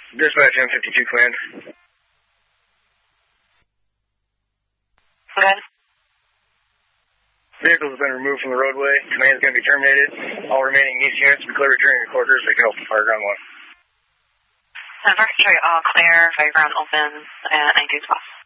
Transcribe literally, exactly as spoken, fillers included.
Dispatch M fifty-two command. Go ahead. Vehicle has been removed from the roadway. Command is going to be terminated. All remaining needs units to be clear returning to quarters. They can open fire ground one. Infantry all clear, fire ground open at ninety-two twelve.